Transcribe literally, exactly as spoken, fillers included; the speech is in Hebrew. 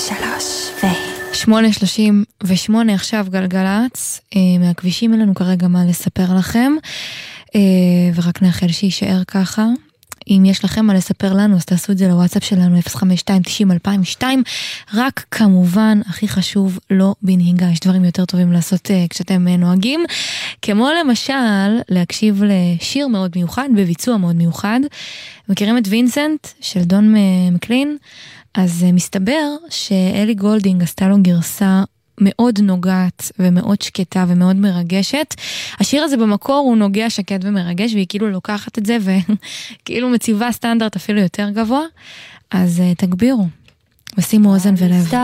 שלוש ו... שמונה שלושים ושמונה עכשיו גלגלץ, מהכבישים אלינו כרגע מה לספר לכם, ורק נאחל שישאר ככה. אם יש לכם מה לספר לנו, אז תעשו את זה לוואטסאפ שלנו, אפס חמש שתיים תשעים אלפיים ושתיים, רק כמובן, הכי חשוב, לא בנהיגה, יש דברים יותר טובים לעשות uh, כשאתם uh, נוהגים, כמו למשל, להקשיב לשיר מאוד מיוחד, בביצוע מאוד מיוחד, מכירים את וינסנט, של דון מקלין, אז uh, מסתבר שאלי גולדינג עשתה לו גרסה מאוד נוגעת ומאוד שקטה ומאוד מרגשת. השיר הזה במקור הוא נוגע, שקט ומרגש, והיא כאילו לוקחת את זה וכאילו מציבה סטנדרט אפילו יותר גבוה. אז תגבירו ושימו אוזן ולב.